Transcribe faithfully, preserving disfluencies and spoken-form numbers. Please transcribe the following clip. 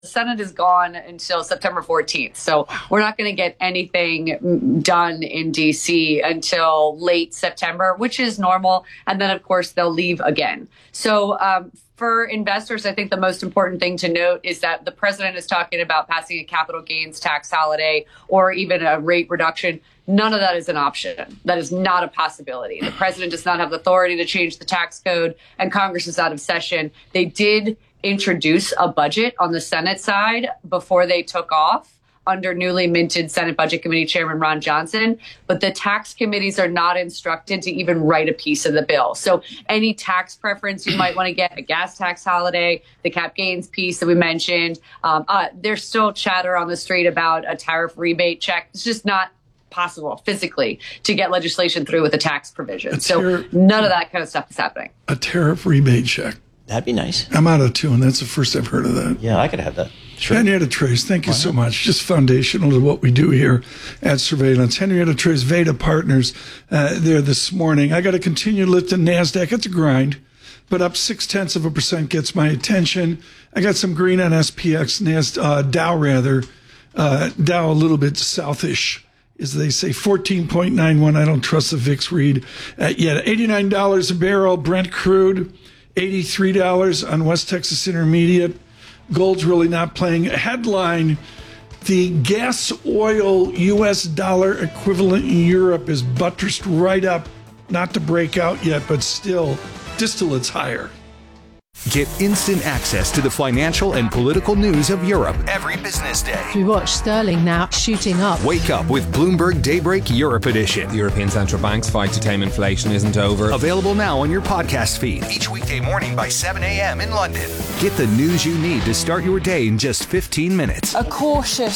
Senate is gone until September fourteenth. So we're not going to get anything done in D C until late September, which is normal. And then, of course, they'll leave again. So um, for investors, I think the most important thing to note is that the president is talking about passing a capital gains tax holiday or even a rate reduction. None of that is an option. That is not a possibility. The president does not have the authority to change the tax code, and Congress is out of session. They did introduce a budget on the Senate side before they took off under newly minted Senate Budget Committee Chairman Ron Johnson, but the tax committees are not instructed to even write a piece of the bill. So any tax preference you might want to get, a gas tax holiday, the cap gains piece that we mentioned, um, uh, there's still chatter on the street about a tariff rebate check. It's just not possible physically to get legislation through with a tax provision. So none of that kind of stuff is happening. A tariff rebate check. That'd be nice. I'm out of tune. That's the first I've heard of that. Yeah, I could have that. Sure. Henrietta Trace, thank you so much. Just foundational to what we do here at Surveillance. Henrietta Trace, Veda Partners, uh, there this morning. I got to continue lifting NASDAQ. It's a grind, but up six tenths of a percent gets my attention. I got some green on S P X, NAS, uh, Dow rather. Uh, Dow a little bit southish, as they say, fourteen point nine one. I don't trust the V I X read uh, yet. eighty-nine dollars a barrel, Brent crude. eighty-three dollars on West Texas Intermediate. Gold's really not playing. A headline, the gas oil U S dollar equivalent in Europe is buttressed right up, not to break out yet, but still, distillate's higher. Get instant access to the financial and political news of Europe every business day. We watch sterling now shooting up. Wake up with Bloomberg Daybreak Europe Edition. The European Central Bank's fight to tame inflation isn't over. Available now on your podcast feed each weekday morning by seven a.m. in London. Get the news you need to start your day in just fifteen minutes. A cautious